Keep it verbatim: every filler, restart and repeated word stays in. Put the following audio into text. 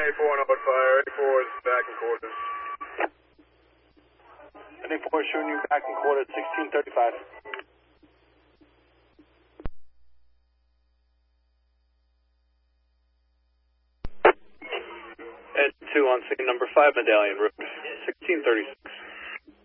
eighty-four on fire. eighty-four is back in quarters. eighty-four showing you back in quarters, sixteen thirty-five. Ed two on scene number five, Medallion Road, sixteen thirty-six.